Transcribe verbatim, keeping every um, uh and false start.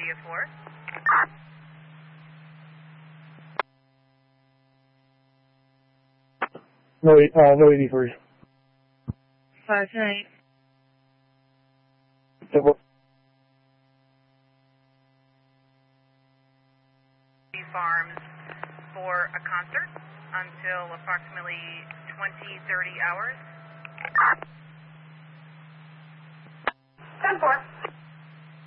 Dia four. No, uh, no eighty-first. five ten eight. Farms for a concert until approximately twenty, thirty hours. ten four.